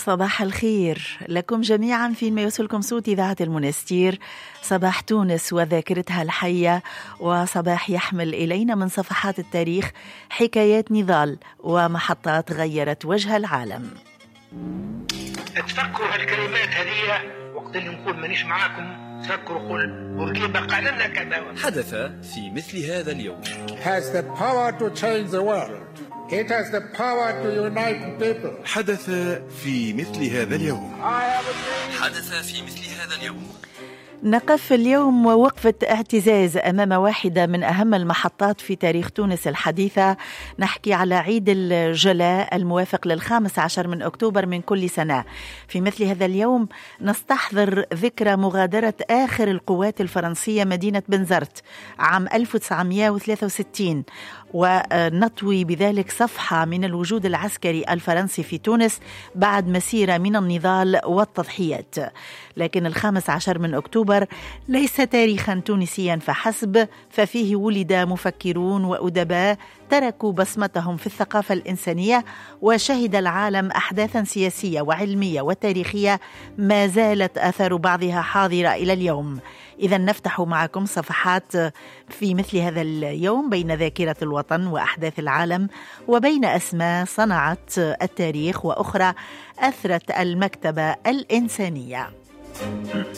صباح الخير لكم جميعا فيما يوصلكم صوت إذاعة المنستير. صباح تونس وذاكرتها الحية، وصباح يحمل إلينا من صفحات التاريخ حكايات نضال ومحطات غيرت وجه العالم. تفكروا هالكلمات هذه وقت اللي نقول مانيش معاكم، تفكروا قول بورقيبة قال لنا كذا. حدث في مثل هذا اليوم. has the power to change the world. It has the power to unite people. حدث في مثل هذا اليوم. حدث في مثل هذا اليوم. نقف اليوم وقفة اعتزاز أمام واحدة من أهم المحطات في تاريخ تونس الحديثة. نحكي على عيد الجلاء الموافق ل15 من أكتوبر من كل سنة. في مثل هذا اليوم نستحضر ذكرى مغادرة آخر القوات الفرنسية مدينة بنزرت عام 1963، ونطوي بذلك صفحة من الوجود العسكري الفرنسي في تونس بعد مسيرة من النضال والتضحيات. لكن 15 من أكتوبر ليس تاريخا تونسيا فحسب، ففيه ولد مفكرون وأدباء تركوا بصمتهم في الثقافة الإنسانية، وشهد العالم أحداثا سياسية وعلمية وتاريخية ما زالت أثر بعضها حاضرة إلى اليوم. إذا نفتح معكم صفحات في مثل هذا اليوم بين ذاكرة الوطن وأحداث العالم، وبين أسماء صنعت التاريخ وأخرى أثرت المكتبة الإنسانية.